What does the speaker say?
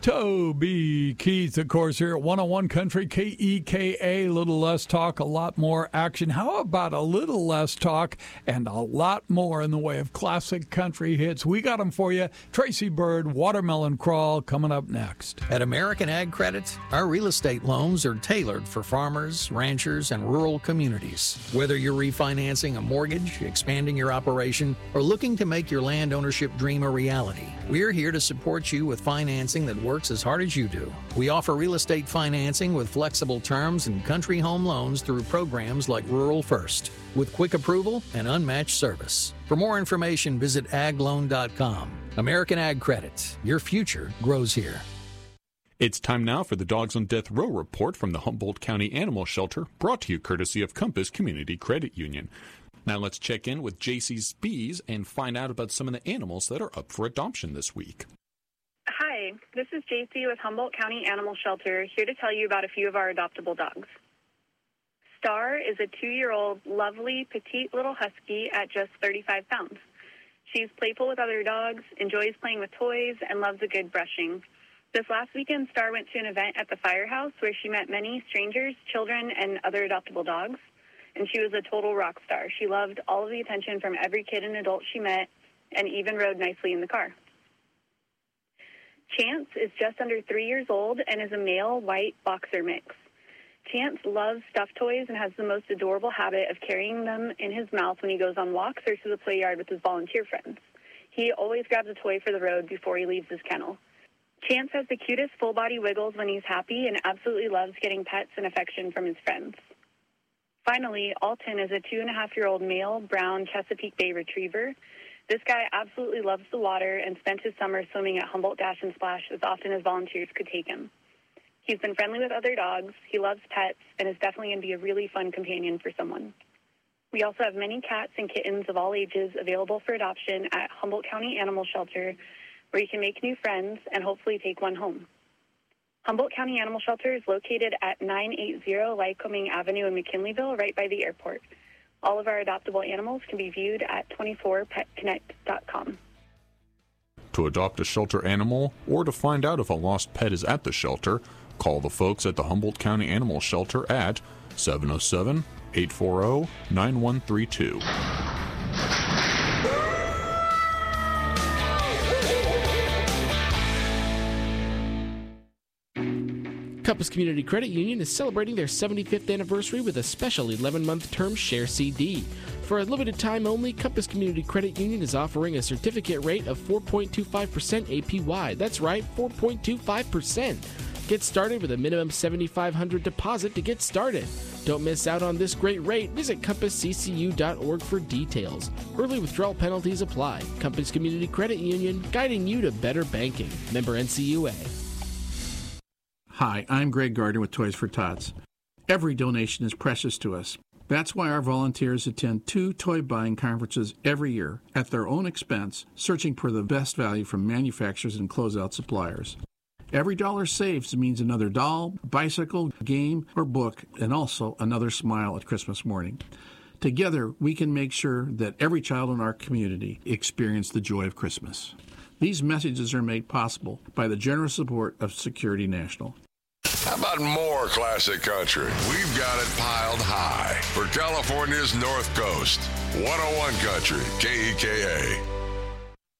Toby Keith, of course, here at 101 Country, KEKA. A little less talk, a lot more action. How about a little less talk and a lot more in the way of classic country hits? We got them for you. Tracy Bird, Watermelon Crawl, coming up next. At American Ag Credit, our real estate loans are tailored for farmers, ranchers, and rural communities. Whether you're refinancing a mortgage, expanding your operation, or looking to make your land ownership dream a reality, we're here to support you with financing that works as hard as you do. We offer real estate financing with flexible terms and country home loans through programs like Rural First, with quick approval and unmatched service. For more information, visit agloan.com. American Ag Credit. Your future grows here. It's time now for the Dogs on Death Row report from the Humboldt County Animal Shelter, brought to you courtesy of Compass Community Credit Union. Now let's check in with JC's Bees and find out about some of the animals that are up for adoption this week. Hi, this is JC with Humboldt County Animal Shelter, here to tell you about a few of our adoptable dogs. Star is a 2-year-old, lovely, petite little husky at just 35 pounds. She's playful with other dogs, enjoys playing with toys, and loves a good brushing. This last weekend, Star went to an event at the firehouse where she met many strangers, children, and other adoptable dogs, and she was a total rock star. She loved all of the attention from every kid and adult she met, and even rode nicely in the car. Chance is just under 3 years old and is a male white boxer mix. Chance loves stuffed toys and has the most adorable habit of carrying them in his mouth when he goes on walks or to the play yard with his volunteer friends. He always grabs a toy for the road before he leaves his kennel. Chance has the cutest full-body wiggles when he's happy and absolutely loves getting pets and affection from his friends. Finally, Alton is a 2.5-year-old male brown Chesapeake Bay Retriever. This guy absolutely loves the water and spent his summer swimming at Humboldt Dash and Splash as often as volunteers could take him. He's been friendly with other dogs, he loves pets, and is definitely going to be a really fun companion for someone. We also have many cats and kittens of all ages available for adoption at Humboldt County Animal Shelter, where you can make new friends and hopefully take one home. Humboldt County Animal Shelter is located at 980 Lycoming Avenue in McKinleyville, right by the airport. All of our adoptable animals can be viewed at 24petconnect.com. To adopt a shelter animal or to find out if a lost pet is at the shelter, call the folks at the Humboldt County Animal Shelter at 707-840-9132. Compass Community Credit Union is celebrating their 75th anniversary with a special 11-month term share CD. For a limited time only, Compass Community Credit Union is offering a certificate rate of 4.25% APY. That's right, 4.25%. Get started with a minimum $7,500 deposit to get started. Don't miss out on this great rate. Visit compassccu.org for details. Early withdrawal penalties apply. Compass Community Credit Union, guiding you to better banking. Member NCUA. Hi, I'm Greg Gardner with Toys for Tots. Every donation is precious to us. That's why our volunteers attend 2 toy buying conferences every year at their own expense, searching for the best value from manufacturers and closeout suppliers. Every dollar saved means another doll, bicycle, game, or book, and also another smile at Christmas morning. Together, we can make sure that every child in our community experiences the joy of Christmas. These messages are made possible by the generous support of Security National. How about more classic country? We've got it piled high for California's North Coast. 101 Country, KEKA.